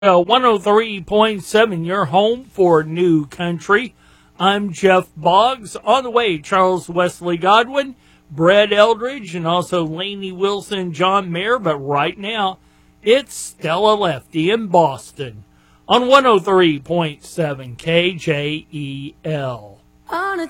103.7, your home for new country. I'm Jeff Boggs. On the way, Charles Wesley Godwin, Brett Eldridge, and also Lainey Wilson, John Mayer. But right now, it's Stella Lefty in Boston on 103.7 KJEL. On a